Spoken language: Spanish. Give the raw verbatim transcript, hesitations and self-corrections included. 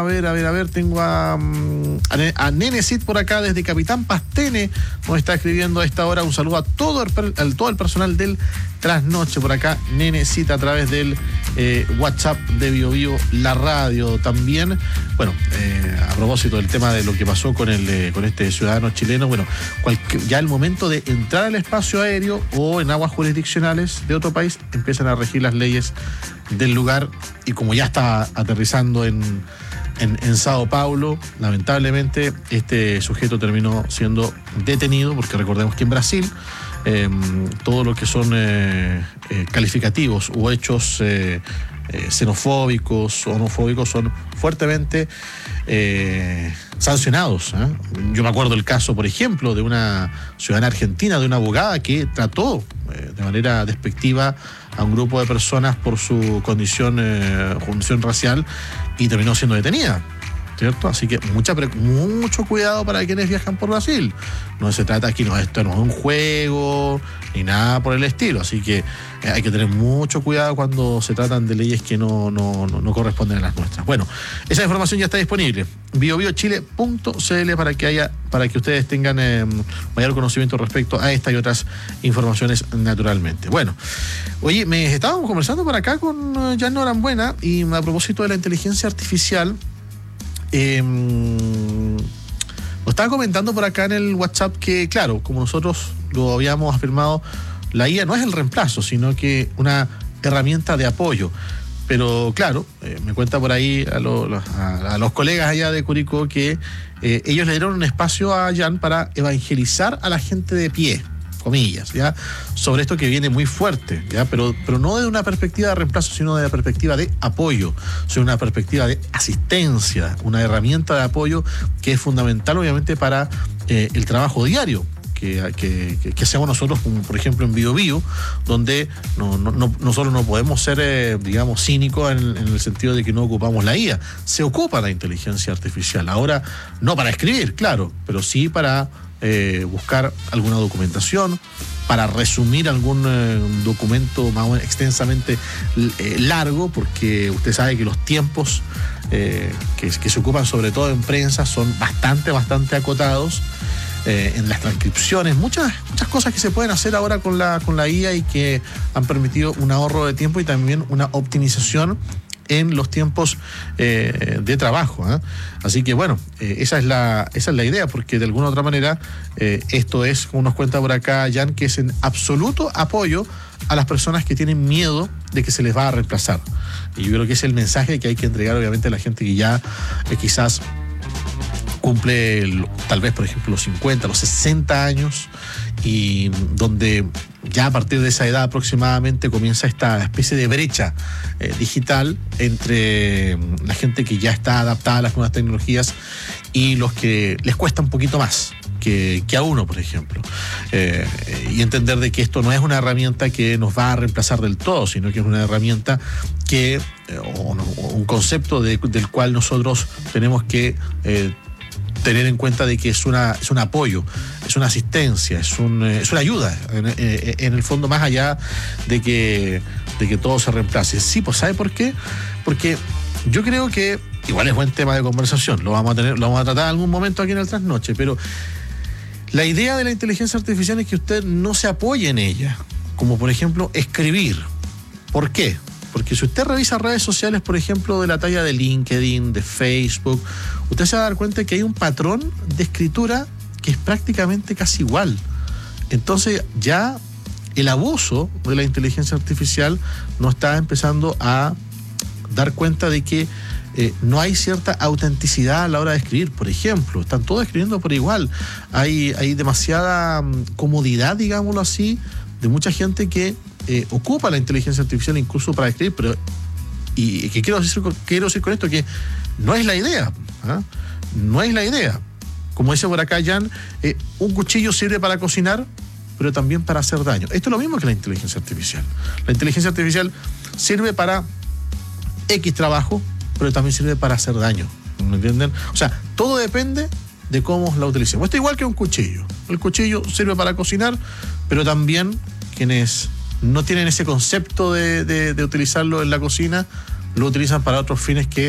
A ver, a ver, a ver, tengo a, a, a Nenecit por acá desde Capitán Pastene, nos está escribiendo a esta hora. Un saludo a todo el, a todo el personal del Trasnoche por acá. Nenecit a través del eh, WhatsApp de Bio Bio, la radio también. Bueno, eh, a propósito del tema de lo que pasó con el eh, con este ciudadano chileno, bueno, cualquier, ya el momento de entrar al espacio aéreo o en aguas jurisdiccionales de otro país empiezan a regir las leyes del lugar, y como ya está aterrizando en En, en Sao Paulo, lamentablemente este sujeto terminó siendo detenido, porque recordemos que en Brasil eh, todo lo que son eh, eh, calificativos o hechos eh, eh, xenofóbicos o homofóbicos son fuertemente eh, sancionados, ¿eh? Yo me acuerdo el caso, por ejemplo, de una ciudadana argentina, de una abogada que trató eh, de manera despectiva a un grupo de personas por su condición, eh, condición racial, y terminó siendo detenida, ¿cierto? Así que mucha, mucho cuidado para quienes viajan por Brasil. No se trata aquí, no, esto no es un juego ni nada por el estilo, así que eh, hay que tener mucho cuidado cuando se tratan de leyes que no, no, no, no corresponden a las nuestras. Bueno, esa información ya está disponible, bio bio chile punto c l, para que haya, para que ustedes tengan eh, mayor conocimiento respecto a esta y otras informaciones, naturalmente. Bueno, oye, me estábamos conversando por acá con uh, Jan Norambuena, y a propósito de la inteligencia artificial, eh, nos estaba comentando por acá en el WhatsApp que, claro, como nosotros lo habíamos afirmado, la I A no es el reemplazo, sino que una herramienta de apoyo. Pero claro, eh, me cuenta por ahí a, lo, a, a los colegas allá de Curicó que eh, ellos le dieron un espacio a Jan para evangelizar a la gente de pie, comillas, ¿ya? Sobre esto que viene muy fuerte, ¿ya? Pero, pero no de una perspectiva de reemplazo, sino de una perspectiva de apoyo, sobre una perspectiva de asistencia, una herramienta de apoyo que es fundamental, obviamente, para eh, el trabajo diario que, que, que hacemos nosotros, como por ejemplo en Bio Bio, donde no, no, no, nosotros no podemos ser, eh, digamos, cínicos en, en el sentido de que no ocupamos la I A. Se ocupa la inteligencia artificial, ahora no para escribir, claro, pero sí para Eh, buscar alguna documentación, para resumir algún eh, documento más o menos extensamente eh, largo, porque usted sabe que los tiempos eh, que, que se ocupan sobre todo en prensa son bastante, bastante acotados. Eh, en las transcripciones, muchas, muchas cosas que se pueden hacer ahora con la, con la I A y que han permitido un ahorro de tiempo y también una optimización en los tiempos eh, de trabajo, ¿eh? Así que bueno, eh, esa es la esa es la idea, porque de alguna u otra manera eh, esto es, como nos cuenta por acá Jan, que es en absoluto apoyo a las personas que tienen miedo de que se les va a reemplazar. Y yo creo que es el mensaje que hay que entregar, obviamente, a la gente que ya eh, quizás cumple el, tal vez, por ejemplo, los cincuenta, los sesenta años, y donde ya a partir de esa edad aproximadamente comienza esta especie de brecha eh, digital entre la gente que ya está adaptada a las nuevas tecnologías y los que les cuesta un poquito más que, que a uno, por ejemplo. Eh, y entender de que esto no es una herramienta que nos va a reemplazar del todo, sino que es una herramienta que, eh, o, o un concepto de, del cual nosotros tenemos que eh, tener en cuenta de que es una es un apoyo, es una asistencia, es un es una ayuda en, en el fondo, más allá de que de que todo se reemplace. Sí, pues ¿sabe por qué? Porque yo creo que igual es buen tema de conversación, lo vamos a tener, lo vamos a tratar en algún momento aquí en el Trasnoche, pero la idea de la inteligencia artificial es que usted no se apoye en ella, como por ejemplo escribir. ¿Por qué? Porque si usted revisa redes sociales, por ejemplo, de la talla de LinkedIn, de Facebook, usted se va a dar cuenta que hay un patrón de escritura que es prácticamente casi igual. Entonces ya el abuso de la inteligencia artificial nos está empezando a dar cuenta de que eh, no hay cierta autenticidad a la hora de escribir. Por ejemplo, están todos escribiendo por igual. Hay, hay demasiada um, comodidad, digámoslo así, de mucha gente que Eh, ocupa la inteligencia artificial incluso para escribir, pero y que quiero decir, quiero decir con esto que no es la idea, ¿eh? No es la idea. Como dice por acá Jan, eh, un cuchillo sirve para cocinar, pero también para hacer daño. Esto es lo mismo que la inteligencia artificial. La inteligencia artificial sirve para X trabajo, pero también sirve para hacer daño, ¿me entienden? O sea, todo depende de cómo la utilicemos. Esto es igual que un cuchillo. El cuchillo sirve para cocinar, pero también quienes no tienen ese concepto de, de, de utilizarlo en la cocina, lo utilizan para otros fines que